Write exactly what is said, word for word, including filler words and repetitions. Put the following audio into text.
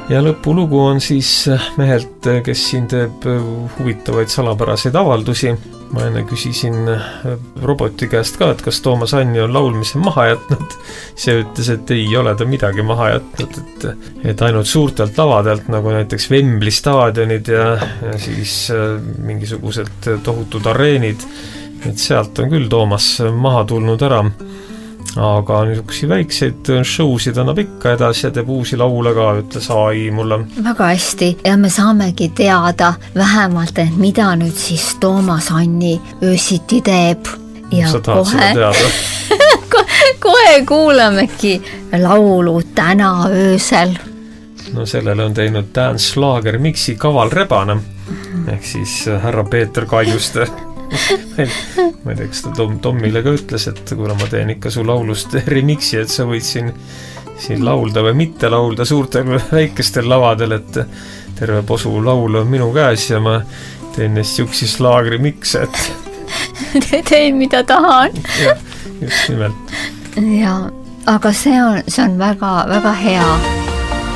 ja lõpulugu on siis mehelt, kes siin teeb huvitavaid salapäraseid avaldusi. Ma enne küsisin roboti käest ka, et kas Toomas Anni on laulmise maha jätnud. See ütles, et ei ole ta midagi maha jätnud, et, et ainult suurtelt lavadelt, nagu näiteks Wembley staadionid ja, ja siis mingisugused tohutud areenid. Et sealt on küll Toomas maha tulnud ära. Aga niisugusi väikseid showsid annab ikka edasi ja teeb uusi laule ka, ütles A I mulle. Väga hästi ja me saamegi teada vähemalt, et mida nüüd siis Toomas Anni öösiti teeb. Ja sa tahad kohe, seda teada? kohe kuulamegi laulu Täna öösel. No sellele on teinud Dance Schlager Mixi Kaval Rebane ehk siis härra Peeter Kaljuste. Ma ei tea, kas ta Tom, Tommile ka ütles, et kuna ma teen ikka su laulust remixi, et sa võid siin, siin laulda või mitte laulda suurtel väikestel lavadel, et terve posu laul on minu käes ja ma teen neist juksi slaagri miks, et teen mida tahan. Ja, just nimelt. Ja, aga see on, see on väga, väga hea.